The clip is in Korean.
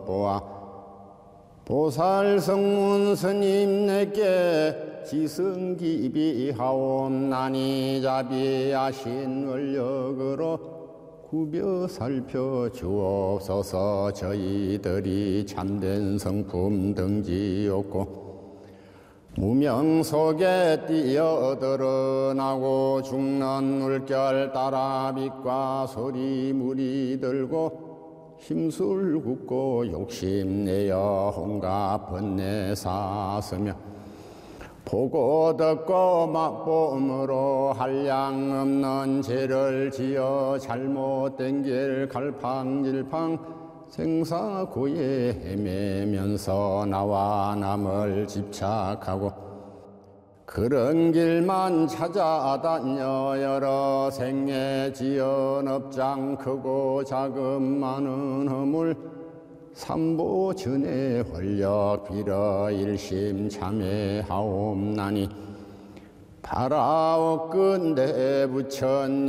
보아 보살성문 스님 내게 지승기비하옵나니 자비하신 원력으로 구벼 살펴주옵소서. 저희들이 참된 성품 등지없고 무명 속에 뛰어드러나고 죽는 물결 따라 빛과 소리 물이 들고 힘술 굽고 욕심내어 온갖 번뇌 사서며 보고 듣고 맛봄으로 한량 없는 죄를 지어 잘못된 길 갈팡질팡 생사고에 헤매면서 나와 남을 집착하고 그런 길만 찾아다녀 여러 생애 지은 업장 크고 작은 많은 허물 삼보전에 활력 빌어 일심 참회하옵나니 바라옵건대 부처님